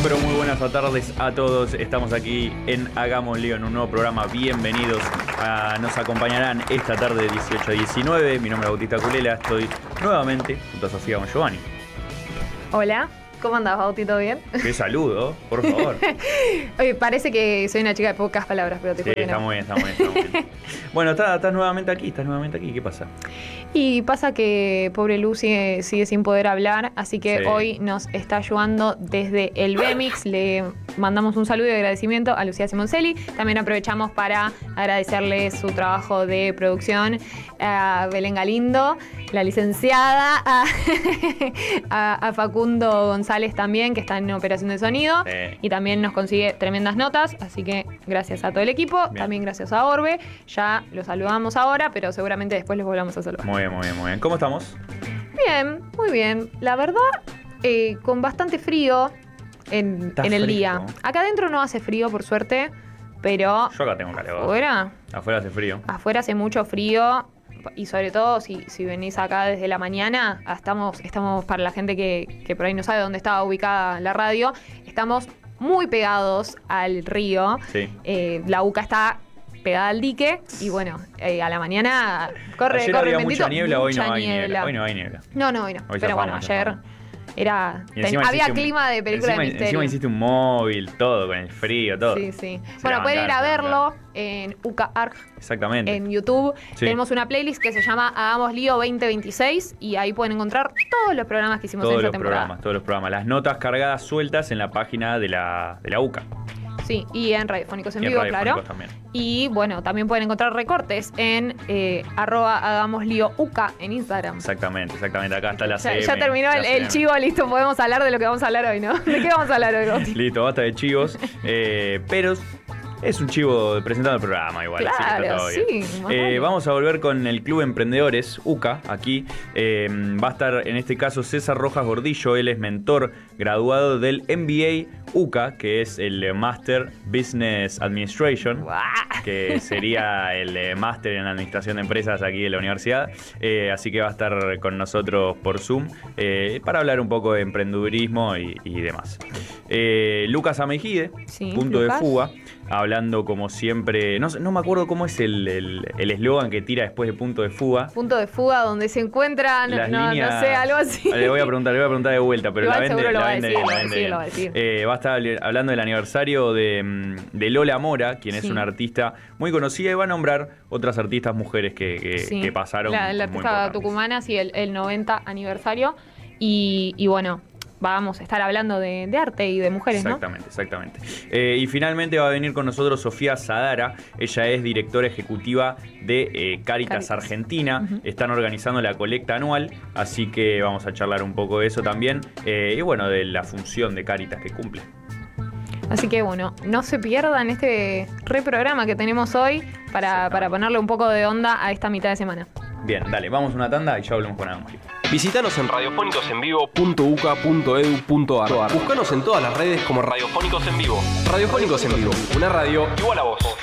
pero muy buenas tardes a todos. Estamos aquí en Hagamos Lío en un nuevo programa. Bienvenidos. Nos acompañarán esta tarde de 18 a 19. Mi nombre es Bautista Culela. Estoy nuevamente junto a Sofía Bongiovanni. Hola, ¿cómo andás, Bauti? ¿Todo bien? Qué saludo, por favor. Oye, parece que soy una chica de pocas palabras, pero te juro que no. Está muy bien. Bueno, estás nuevamente aquí, ¿qué pasa? Y pasa que pobre Lu sigue sin poder hablar, así que Sí. hoy nos está ayudando desde el BEMIX. Le mandamos un saludo y agradecimiento a Lucía Simoncelli. También aprovechamos para agradecerle su trabajo de producción a Belén Galindo, la licenciada, a Facundo González también, que está en operación de sonido. Sí. Y también nos consigue tremendas notas, así que gracias a todo el equipo. Bien. También gracias a Orbe. Ya los saludamos ahora, pero seguramente después los volvamos a saludar. Muy bien. ¿Cómo estamos? Bien, muy bien. La verdad, con bastante frío en Está el fresco. día. Acá adentro no hace frío, por suerte, pero Yo acá tengo calor. Afuera hace frío. afuera hace mucho frío. Y sobre todo, si venís acá desde la mañana, estamos para la gente que por ahí no sabe dónde estaba ubicada la radio, estamos muy pegados al río. Sí. La UCA está pegada al dique y bueno, a la mañana corre Ayer había bendito, mucha niebla, hoy no mucha hay niebla. Hoy no hay niebla. No, hoy no. Hoy Pero bueno, zafamos, ayer era Y encima había hiciste clima de película de misterio. Encima hiciste un móvil, todo, con el frío, todo. Sí. Se Bueno, la pueden ir a bancaron, verlo en UCA.arg. Exactamente. En YouTube Sí. tenemos una playlist que se llama Hagamos Lío 2026 y ahí pueden encontrar todos los programas que hicimos en esa temporada. Todos los programas. Las notas cargadas sueltas en la página de la UCA. Sí, y en Radiofónicos en Y en Vivo, Radiofónicos claro. también. Y bueno, también pueden encontrar recortes en @HagamosLíoUCA en Instagram. Exactamente. Acá está la CM. Ya terminó la el CM. chivo, listo, podemos hablar de lo que vamos a hablar hoy, ¿no? ¿De qué vamos a hablar hoy, Goti? Listo, basta de chivos. Pero es un chivo presentando el programa igual. así que está Claro, todo bien. sí, más vale. Vamos a volver con el Club Emprendedores UCA aquí. Va a estar en este caso César Rojas Gordillo. Él es mentor graduado del MBA UCA, que es el Master Business Administration, que sería el máster en administración de empresas aquí de la universidad. Así que va a estar con nosotros por Zoom para hablar un poco de emprendedurismo y demás. Lucas Amejide, Sí, punto Lucas. de fuga, hablando como siempre. No me acuerdo cómo es el eslogan que tira después de punto de fuga. Punto de fuga donde se encuentran, Las no líneas, sé, algo así. Le voy a preguntar de vuelta, pero Igual la vende, seguro lo la va a vende decir, bien, lo la va a vende decir, bien. lo va a decir. Va a estar hablando del aniversario de Lola Mora, quien es Sí. una artista muy conocida, y va a nombrar otras artistas mujeres Sí. que pasaron. La muy artista importantes. tucumana, sí, el 90 aniversario. Y bueno, vamos a estar hablando de arte y de mujeres, Exactamente. Y finalmente va a venir con nosotros Sofía Sadara. Ella es directora ejecutiva de Cáritas Argentina. Uh-huh. Están organizando la colecta anual, así que vamos a charlar un poco de eso también. Y bueno, de la función de Cáritas que cumple. Así que bueno, no se pierdan este reprograma que tenemos hoy para ponerle un poco de onda a esta mitad de semana. Bien, dale, vamos a una tanda y ya volvemos con Hagamos Lío. Visítanos en radiofónicosenvivo.uca.edu.ar. Búscanos en todas las redes como Radiofónicos en Vivo. Radiofónicos en Vivo, una radio igual a vos.